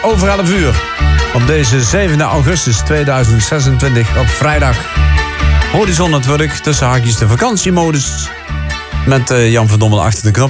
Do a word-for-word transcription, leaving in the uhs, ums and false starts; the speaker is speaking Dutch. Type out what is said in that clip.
over elf uur. Op deze zevende augustus tweeduizend zesentwintig op vrijdag. Horizon natuurlijk, tussen haakjes de vakantiemodus. Met uh, Jan Verdommel achter de knop.